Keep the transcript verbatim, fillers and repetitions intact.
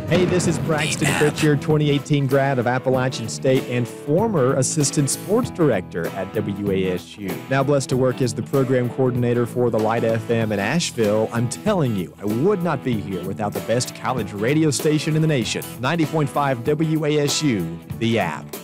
Hey, this is Braxton Pritchard, twenty eighteen grad of Appalachian State and former assistant sports director at W A S U. Now blessed to work as the program coordinator for the Light F M in Asheville. I'm telling you, I would not be here without the best college radio station in the nation. ninety point five W A S U, the app.